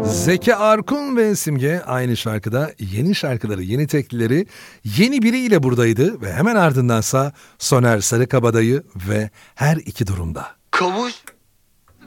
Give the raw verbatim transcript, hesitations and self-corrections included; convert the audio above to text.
Zeki Arkun ve Simge aynı şarkıda yeni şarkıları, yeni teklileri, yeni biriyle buradaydı ve hemen ardındansa Soner Sarıkabadayı ve Her iki durumda. Kavuş